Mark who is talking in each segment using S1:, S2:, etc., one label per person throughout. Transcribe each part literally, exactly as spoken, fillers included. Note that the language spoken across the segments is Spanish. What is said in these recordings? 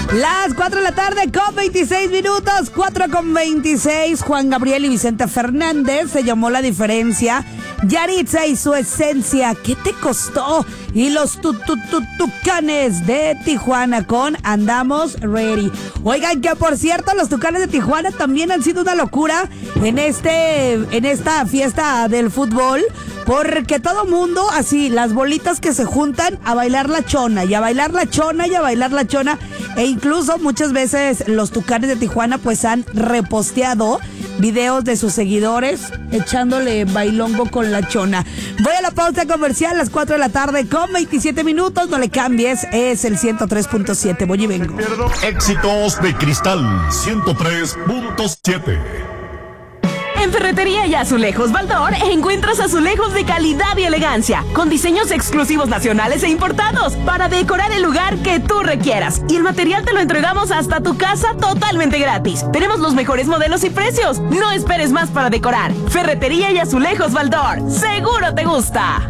S1: Las cuatro de la tarde con veintiséis minutos, cuatro con veintiséis. Juan Gabriel y Vicente Fernández, se llamó La Diferencia. Yaritza y su esencia, ¿qué te costó? Y los tu, tu, tu, Tucanes de Tijuana con Andamos Ready. Oigan, que por cierto, los Tucanes de Tijuana también han sido una locura en este, en esta fiesta del fútbol, porque todo mundo, así, las bolitas que se juntan a bailar la chona, y a bailar la chona, y a bailar la chona, e incluso muchas veces los Tucanes de Tijuana pues han reposteado videos de sus seguidores echándole bailongo con la chona. Voy a la pausa comercial a las cuatro de la tarde con veintisiete minutos. No le cambies, es el ciento tres punto siete. Voy y vengo.
S2: Éxitos de Cristal ciento tres punto siete.
S3: En Ferretería y Azulejos Baldor encuentras azulejos de calidad y elegancia, con diseños exclusivos nacionales e importados, para decorar el lugar que tú requieras. Y el material te lo entregamos hasta tu casa totalmente gratis. Tenemos los mejores modelos y precios. No esperes más para decorar. Ferretería y Azulejos Baldor. ¡Seguro te gusta!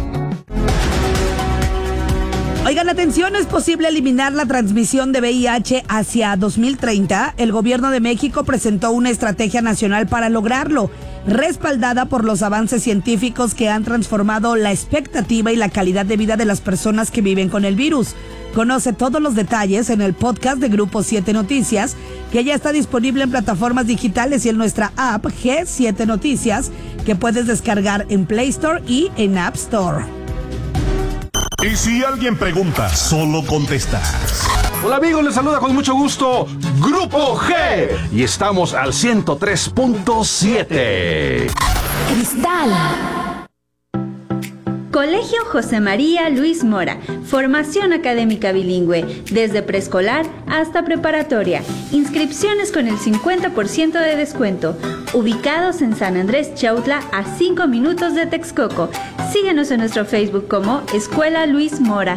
S1: Oigan, atención, ¿es posible eliminar la transmisión de V I H hacia dos mil treinta? El gobierno de México presentó una estrategia nacional para lograrlo, respaldada por los avances científicos que han transformado la expectativa y la calidad de vida de las personas que viven con el virus. Conoce todos los detalles en el podcast de Grupo siete Noticias, que ya está disponible en plataformas digitales y en nuestra app G siete Noticias, que puedes descargar en Play Store y en App Store.
S2: Y si alguien pregunta, solo contestas.
S4: Hola amigos, les saluda con mucho gusto Grupo G y estamos al ciento tres punto siete.
S5: Cristal. Colegio José María Luis Mora, formación académica bilingüe, desde preescolar hasta preparatoria, inscripciones con el cincuenta por ciento de descuento, ubicados en San Andrés Chautla a cinco minutos de Texcoco. Síguenos en nuestro Facebook como Escuela Luis Mora.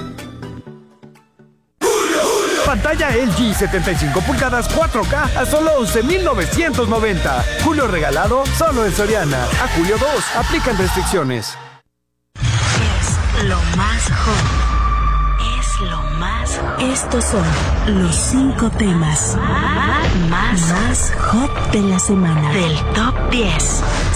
S6: Pantalla L G setenta y cinco pulgadas cuatro K a solo once mil novecientos noventa. Julio regalado solo en Soriana. A julio dos, aplican restricciones.
S7: Es lo más hot. Es lo más hot. Estos son los cinco temas más, más hot de la semana. Del top diez.